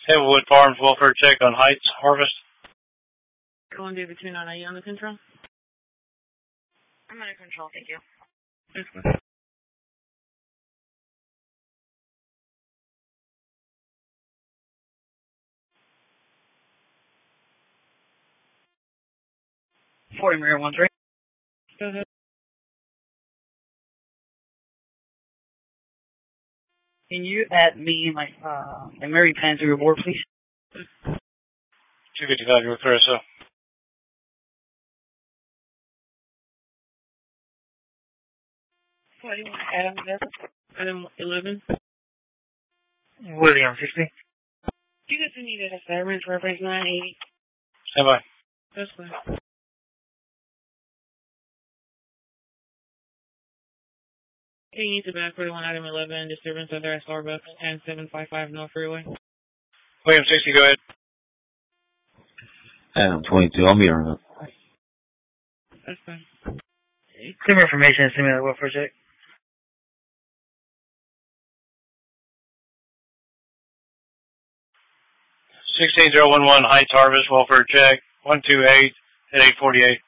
Hazelwood Farms welfare check on Heights Harvest. Going David 29, are you under control? I'm under control, thank you. Yes, ma'am. Fort Mirror 13. Go ahead. Can you add me and Mary Pan to your board, please? 255 North Caruso. What do you want to add on there? Adam 11. William 60. You guys need a disturbance reference 980. Stand by. That's fine. Can you use the back 41 item 11 disturbance under at Starbucks and 755 North Freeway? William 60, go ahead. Adam 22, I'll be around. That's fine. Clear information, send me the welfare check. 16011 Heights Harvest welfare check. 128 at 848.